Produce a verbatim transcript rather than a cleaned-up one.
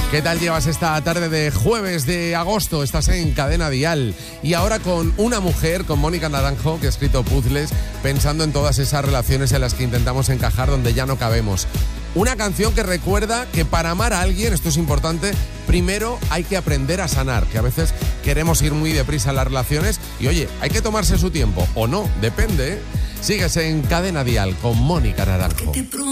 ¿Qué tal llevas esta tarde de jueves de agosto? Estás en Cadena Dial. Y ahora con una mujer, con Mónica Naranjo, que ha escrito puzzles pensando en todas esas relaciones en las que intentamos encajar donde ya no cabemos. Una canción que recuerda que para amar a alguien, esto es importante, primero hay que aprender a sanar, que a veces queremos ir muy deprisa en las relaciones y oye, hay que tomarse su tiempo, o no, depende, ¿eh? Sigues en Cadena Dial con Mónica Naranjo.